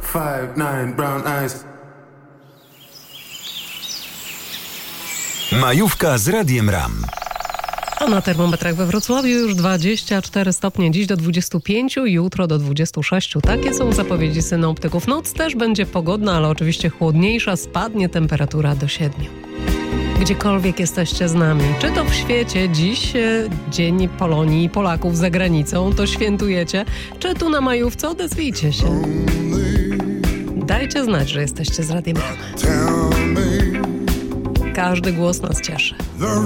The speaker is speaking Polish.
5'9" brown eyes. Majówka z Radiem RAM. A na termometrach we Wrocławiu już 24 stopnie, dziś do 25, jutro do 26. Takie są zapowiedzi synoptyków. Noc też będzie pogodna, ale oczywiście chłodniejsza, spadnie temperatura do 7. Gdziekolwiek jesteście z nami, czy to w świecie, dziś Dzień Polonii i Polaków za granicą, to świętujecie, czy tu na majówce, odezwijcie się. Dajcie znać, że jesteście z Radiem RAM. Każdy głos nas cieszy.